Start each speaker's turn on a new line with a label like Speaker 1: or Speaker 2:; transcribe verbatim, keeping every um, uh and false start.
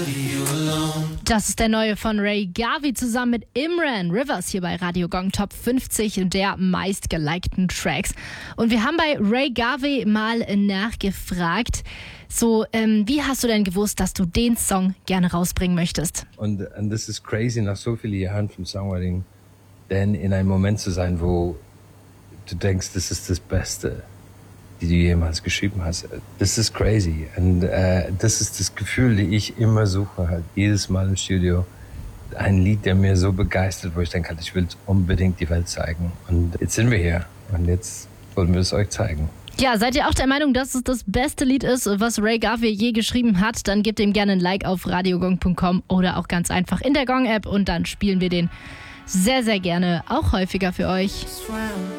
Speaker 1: Das ist der neue von Ray Garvey zusammen mit Imran Rivers hier bei Radio Gong Top fünfzig der meistgelikten Tracks. Und wir haben bei Ray Garvey mal nachgefragt, so ähm, wie hast du denn gewusst, dass du den Song gerne rausbringen möchtest?
Speaker 2: Und das ist crazy, nach so vielen Jahren vom Songwriting, denn in einem Moment zu sein, wo du denkst, das ist das Beste, die du jemals geschrieben hast. Das ist crazy. Und äh, das ist das Gefühl, das ich immer suche, halt jedes Mal im Studio. Ein Lied, der mir so begeistert, wo ich denke, ich will es unbedingt die Welt zeigen. Und jetzt sind wir hier und jetzt wollen wir es euch zeigen.
Speaker 1: Ja, seid ihr auch der Meinung, dass es das beste Lied ist, was Ray Garvey je geschrieben hat? Dann gebt ihm gerne ein Like auf radiogong punkt com oder auch ganz einfach in der Gong-App und dann spielen wir den sehr, sehr gerne auch häufiger für euch.